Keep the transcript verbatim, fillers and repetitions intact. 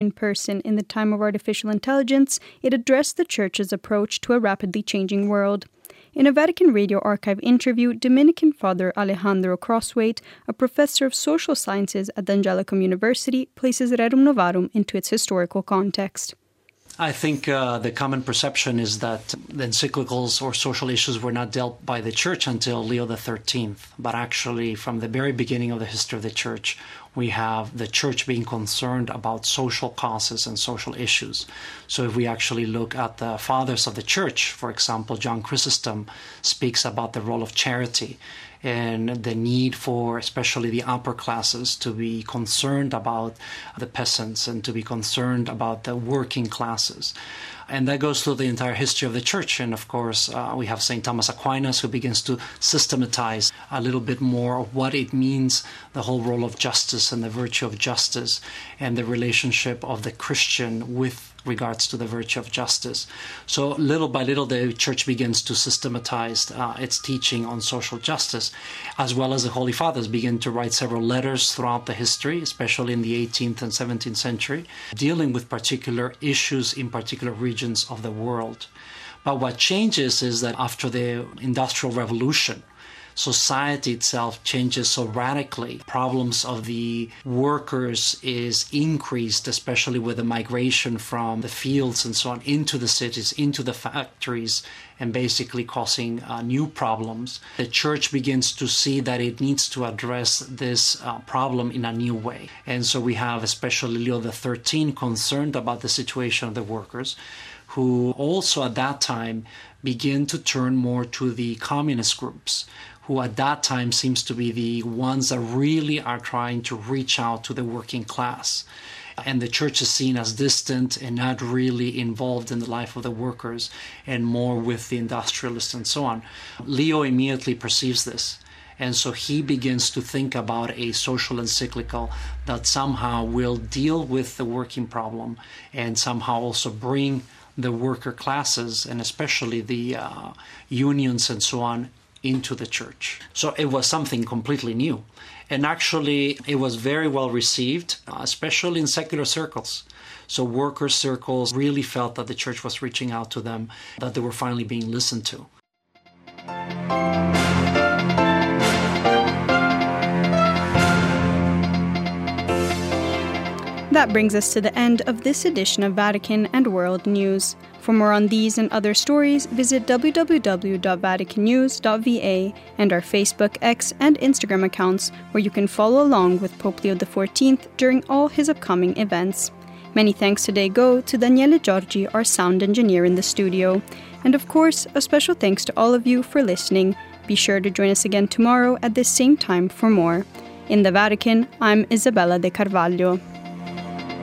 significant person in the time of artificial intelligence, it addressed the Church's approach to a rapidly changing world. In a Vatican Radio Archive interview, Dominican Father Alejandro Crosswaite, a professor of social sciences at the Angelicum University, places Rerum Novarum into its historical context. I think uh, the common perception is that the encyclicals or social issues were not dealt by the Church until Leo the thirteenth. But actually, from the very beginning of the history of the Church, we have the Church being concerned about social causes and social issues. So if we actually look at the fathers of the Church, for example, John Chrysostom speaks about the role of charity and the need for especially the upper classes to be concerned about the peasants and to be concerned about the working classes. And that goes through the entire history of the Church. And of course, uh, we have Saint Thomas Aquinas, who begins to systematize a little bit more of what it means, the whole role of justice and the virtue of justice and the relationship of the Christian with regards to the virtue of justice. So little by little, the Church begins to systematize uh, its teaching on social justice, as well as the Holy Fathers begin to write several letters throughout the history, especially in the eighteenth and seventeenth century, dealing with particular issues in particular regions of the world. But what changes is that after the Industrial Revolution, society itself changes so radically. Problems of the workers is increased, especially with the migration from the fields and so on into the cities, into the factories, and basically causing uh, new problems. The Church begins to see that it needs to address this uh, problem in a new way. And so we have especially Leo the thirteenth concerned about the situation of the workers, who also at that time begin to turn more to the communist groups, who at that time seems to be the ones that really are trying to reach out to the working class. And the Church is seen as distant and not really involved in the life of the workers and more with the industrialists and so on. Leo immediately perceives this. And so he begins to think about a social encyclical that somehow will deal with the working problem and somehow also bring the worker classes and especially the uh, unions and so on into the Church. So it was something completely new. And actually, it was very well received, especially in secular circles. So worker circles really felt that the Church was reaching out to them, that they were finally being listened to. That brings us to the end of this edition of Vatican and World News. For more on these and other stories, visit w w w dot vatican news dot v a and our Facebook, X, and Instagram accounts, where you can follow along with Pope Leo the fourteenth during all his upcoming events. Many thanks today go to Daniele Giorgi, our sound engineer in the studio. And of course, a special thanks to all of you for listening. Be sure to join us again tomorrow at this same time for more. In the Vatican, I'm Isabella De Carvalho.